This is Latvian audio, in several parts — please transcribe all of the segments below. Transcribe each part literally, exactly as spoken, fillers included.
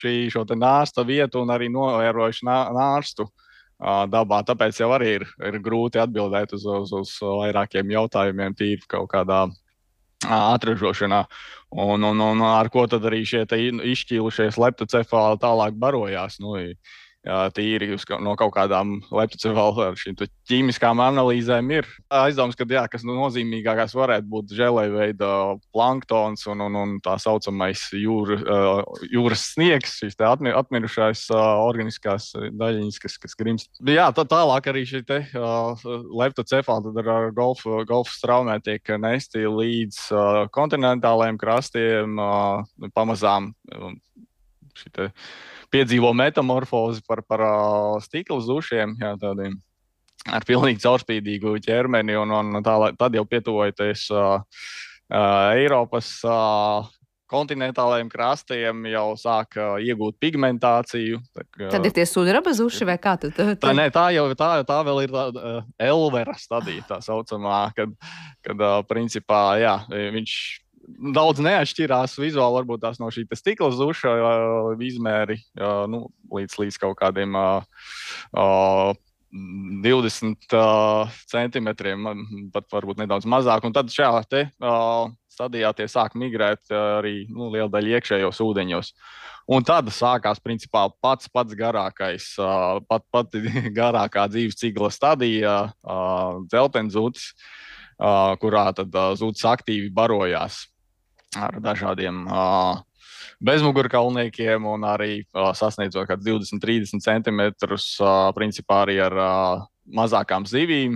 šī šo te nārsta vietu un arī novērojuši nā, nārstu uh, dabā. Tāpēc jau arī ir, ir grūti atbildēt uz, uz, uz vairākiem jautājumiem tīri kaut kādā atražošanā. Un, un, un ar ko tad arī šie izšķīlušie leptocefāli tālāk barojās? Nu, tīri no kaut kādām leptocefālu ar šīm ķīmiskām analīzēm ir aizdoms, ka jā, kas nozīmīgākās varētu būt želeja veida planktons un, un, un tā saucamais jūra, jūras sniegs, šīs te atmi, atmirušās organiskās daļiņas, kas, kas grimst. Jā, tā, tālāk arī šī te leptocefāli tad ar golfu, golfu straumē tiek nesti līdz kontinentālajiem krastiem, pamazām šī te piedzīvo metamorfozi par, par uh, stikla zušiem, jā, tādiem ar pilnīgi caurspīdīgu ķermeni, un, un tā, tad jau pietuvojoties uh, uh, Eiropas uh, kontinentālajiem krastiem, jau sāk uh, iegūt pigmentāciju. Tā, uh, tad ir tie sudraba zuši vai kā tu? tu... Tā, ne, tā jau tā, tā vēl ir tā uh, Elvera stadija, tā saucamā, kad, kad uh, principā, jā, viņš daudz neatšķirās vizuāli varbūt tās no šī stikla zuša uh, izmēri uh, nu, līdz, līdz kaut kādiem uh, uh, divdesmit uh, centimetriem, pat varbūt nedaudz mazāk. Un tad šajā te uh, stadijā tie sāk migrēt uh, arī nu, liela daļa iekšējos ūdeņos. Un tad sākās principā pats pats garākais, uh, pat pati garākā dzīves cikla stadija, uh, dzeltenzuds, uh, kurā tad uh, zuds aktīvi barojās ar dažādiem uh, bezmugurkaulniekiem un arī uh, sasniedzot kāds divdesmit līdz trīsdesmit centimetrus, uh, principā arī ar uh, mazākām zivīm.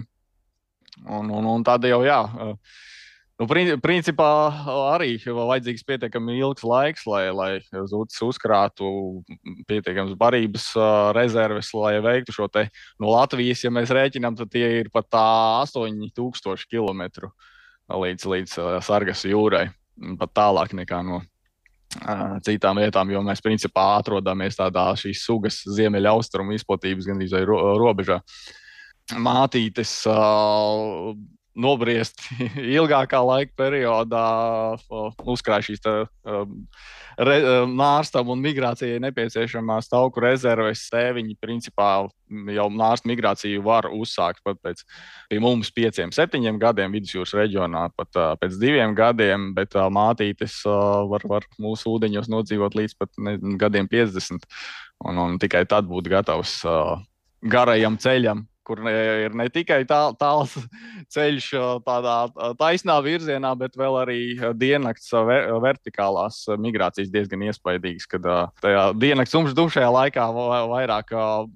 Un, un, un tad jau, jā, uh, nu, principā arī vajadzīgs pietiekami ilgs laiks, lai, lai zuds uzkrātu pietiekams barības uh, rezerves, lai veiktu šo te no Latvijas, ja mēs rēķinām, tad tie ir pat tā astoņi tūkstoši kilometru līdz, līdz uh, Sargas jūrai. Pat tālāk nekā no uh, citām vietām, jo mēs principā atrodamies tādā šīs sugas ziemeļaustrumu izplatības gandrīz vai ro robežā. Mātītes uh, nobriest ilgākā laika periodā, uh, uzkrāj šīs tā, uh, re, uh, nārstam un migrācijai nepieciešamās tauku rezerves. Tēviņi principā jau nārstu migrāciju var uzsākt pat pēc pie mums pieciem, septiņiem gadiem vidusjūras reģionā, pat uh, pēc diviem gadiem, bet uh, mātītes uh, var, var mūsu ūdeņos nodzīvot līdz pat ne, gadiem piecdesmit, un, un tikai tad būt gatavs uh, garajam ceļam, kur ir ne tikai tā, tāls ceļš tādā taisnā virzienā, bet vēl arī diennakts ver, vertikālās migrācijas diezgan iespaidīgas, kad tajā diennakts umšdumšajā laikā vairāk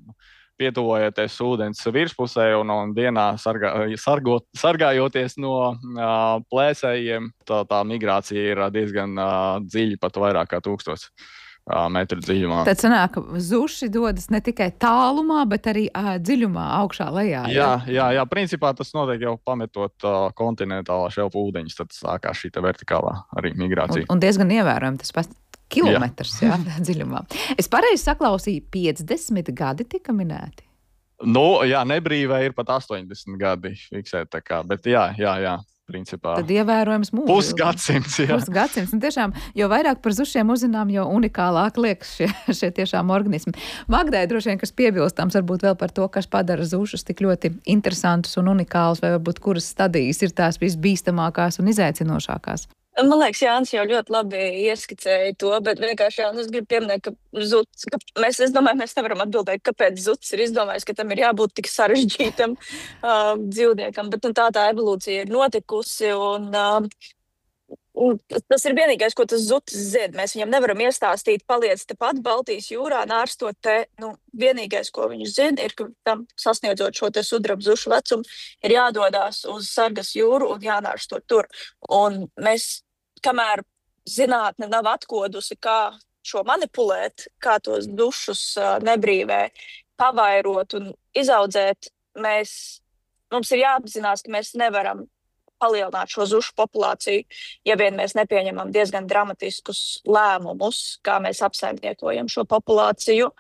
pietuvojoties ūdens virspusē un, un dienā sargā, sargot, sargājoties no uh, plēsējiem, tā, tā migrācija ir diezgan uh, dziļa, pat vairāk kā tūkstots metru dziļumā. Tad sanāk, ka zuši dodas ne tikai tālumā, bet arī uh, dziļumā, augšā lejā. Jā, jā, jā, principā tas notiek jau pametot uh, kontinentālā šelfu ūdeņus, tad sākās šī vertikālā arī migrācija. Un, un diezgan ievērojami tas pats kilometrs, jā, jā dziļumā. Es pareizi saklausīju, piecdesmit gadi tika minēti? Nu, jā, nebrīvē ir pat astoņdesmit gadi fiksēt, tā kā, bet jā, jā, jā. Principā. Tad ievērojams mūžs. Pusgadsimts, jā. Pusgadsimts. Un tiešām, jo vairāk par zušiem uzzinām, jo unikālāk liekas šie, šie tiešām organismi. Magdai droši vien, kas piebilstams varbūt vēl par to, kas padara zušus tik ļoti interesantus un unikālus, vai varbūt kuras stadijas ir tās visbīstamākās un izaicinošākās. Man liekas, Jānis jau ļoti labi ieskicēja to, bet vienkārši Jānis, es gribu pieminēt, ka zuds, ka mēs, es domāju, mēs nevaram atbildēt, kāpēc zuds ir izdomājis, ka tam ir jābūt tik sarežģītam uh, dzīvniekam, bet un tā tā evolūcija ir notikusi, un, uh, un tas ir vienīgais, ko tas zuds zina. Mēs viņam nevaram iestāstīt, paliec tepat Baltijas jūrā, nārstot te, nu, vienīgais, ko viņš zina, ir, ka tam sasniedzot šo te sudraba zušu vecumu, ir jādodās uz Sargas jūru un jānārstot tur. Un mēs kamēr zinātne nav atkodusi, kā šo manipulēt, kā tos dušus uh, nebrīvē pavairot un izaudzēt, mēs, mums ir jāapzinās, ka mēs nevaram palielināt šo zušu populāciju, ja vien mēs nepieņemam diezgan dramatiskus lēmumus, kā mēs apsaimniekojam šo populāciju.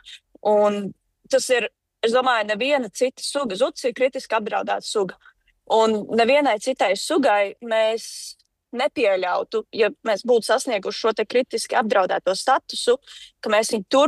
Un tas ir, es domāju, neviena cita suga. Zuds ir kritiski apdraudēta suga. Un nevienai citai sugai mēs nepieļautu, ja mēs būtu sasnieguši šo te kritiski apdraudēto statusu, ka mēs viņu tur